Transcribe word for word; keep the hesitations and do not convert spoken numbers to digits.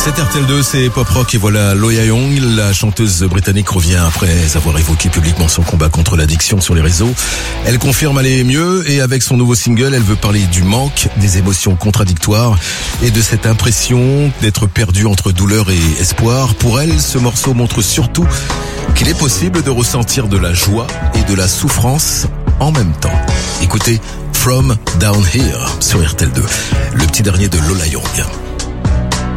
C'est R T L deux, c'est Pop Rock et voilà Loya Young, la chanteuse britannique revient après avoir évoqué publiquement son combat contre l'addiction sur les réseaux. Elle confirme aller mieux et avec son nouveau single, elle veut parler du manque, des émotions contradictoires et de cette impression d'être perdue entre douleur et espoir. Pour elle, ce morceau montre surtout qu'il est possible de ressentir de la joie et de la souffrance en même temps. Écoutez From Down Here sur R T L deux, le petit dernier de Loya Young.